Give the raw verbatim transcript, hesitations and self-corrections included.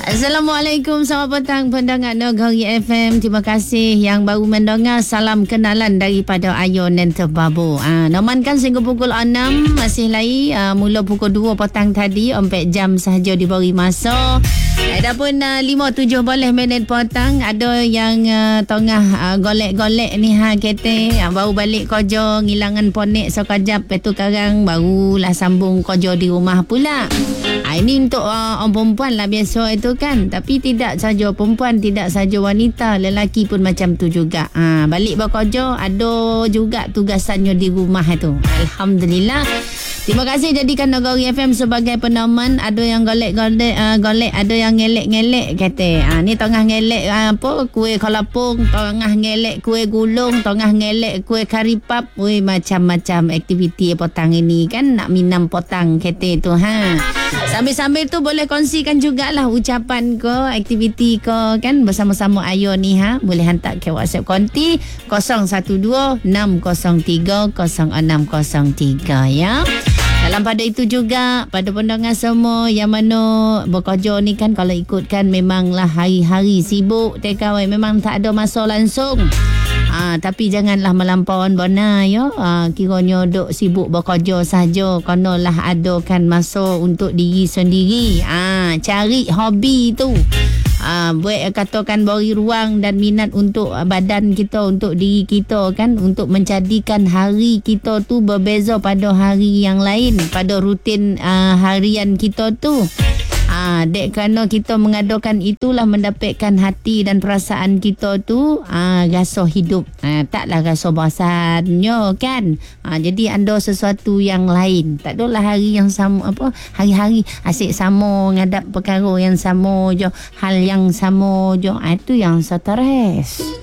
Assalamualaikum, selamat petang pendengar Negeri F M. Terima kasih yang baru mendengar. Salam kenalan daripada Ayu dan Terbabu. Ha, nomankan sehingga pukul enam masih lagi. Ha, mula pukul dua petang tadi, empat jam sahaja diberi masa. Adapun uh, lima tujuh boleh minit petang. Ada yang uh, tengah uh, golek-golek ni ha kete. Uh, baru balik kerja, ngilangan ponek sekejap. Lepas tu sekarang barulah sambung kerja di rumah pula. Ha, ini untuk uh, orang perempuan lah biasa itu kan. Tapi tidak saja perempuan, tidak saja wanita, lelaki pun macam tu juga. Ha, balik bekerja, ada juga tugasannya di rumah itu. Alhamdulillah. Terima kasih jadikan Negeri F M sebagai peneman. Ada yang golek-golek, uh, golek, ada yang ngelek-ngelek kata. Ha, ni tengah ngelek uh, apa kuih kalapung, tengah ngelek kuih gulung, tengah ngelek kuih karipap. Ui, macam-macam aktiviti petang ini kan, nak minum petang kata tu ha. Sambil-sambil tu boleh kongsikan jugalah ucapan ke, aktiviti ke kan bersama-sama Ayu ni ha. Boleh hantar ke WhatsApp konti kosong satu dua enam kosong tiga kosong enam kosong tiga ya. Dalam pada itu juga, pada pendengar semua yang mana bekerja ni kan, kalau ikutkan memanglah hari-hari sibuk takeaway, memang tak ada masa langsung. Ah, tapi janganlah melampauan benar ya. Ah, kiranya duk sibuk bekerja saja, kenalah adakan masa untuk diri sendiri. Ah, cari hobi tu. Ah, buat katakan beri ruang dan minat untuk badan kita, untuk diri kita kan, untuk menjadikan hari kita tu berbeza pada hari yang lain, pada rutin ah, harian kita tu. Ah, dek kerana kita mengadakan itulah mendapatkan hati dan perasaan kita tu ah, rasa hidup. Ah, taklah rasa bosannya kan. Ah, jadi ada sesuatu yang lain. Tak adalah hari yang sama apa, hari-hari asyik sama ngadap perkara yang sama je, hal yang sama je. Ah, itu yang stres.